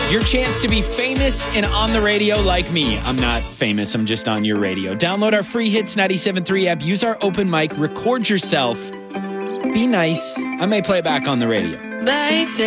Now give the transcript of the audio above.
Your chance to be famous and on the radio like me. I'm not famous. I'm just on your radio. Download our free Hits 97.3 app. Use our open mic. Record yourself. Be nice. I may play it back on the radio. Baby.